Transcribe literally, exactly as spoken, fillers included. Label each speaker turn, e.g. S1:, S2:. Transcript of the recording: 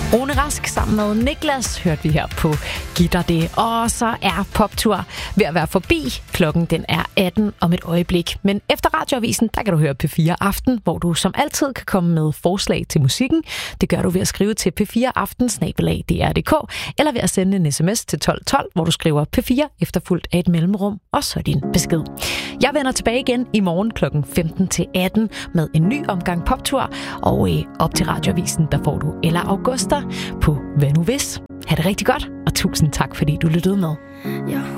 S1: Rune Rask sammen med Niklas hørte vi her på Gitter det. Og så er Poptur ved at være forbi. Klokken den er atten om et øjeblik. Men efter Radioavisen, der kan du høre P fire Aften, hvor du som altid kan komme med forslag til musikken. Det gør du ved at skrive til p fire aften snabel-a d r punktum d k eller ved at sende en sms til tolv tolv, hvor du skriver P fire efterfulgt af et mellemrum og så din besked. Jeg vender tilbage igen i morgen klokken femten til atten med en ny omgang Poptur. Og øh, op til Radioavisen, der får du Ella Augusta på Hvad nu hvis. Ha' det rigtig godt, og tusind tak, fordi du lyttede med.